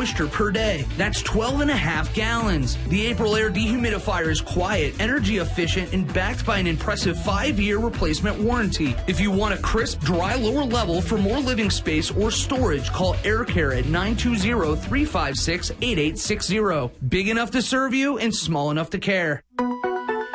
moisture per day. That's 12 and a half gallons. The Aprilaire dehumidifier is quiet, energy efficient, and backed by an impressive 5-year replacement warranty. If you want a crisp, dry lower level for more living space or storage, call Air Care at 920-356-8860. Big enough to serve you and small enough to care.